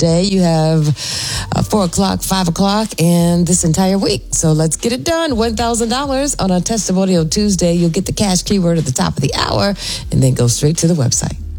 today. You have 4 o'clock, 5 o'clock, and this entire week. So let's get it done. $1,000 on a Testimonial Tuesday. You'll get the cash keyword at the top of the hour and then go straight to the website.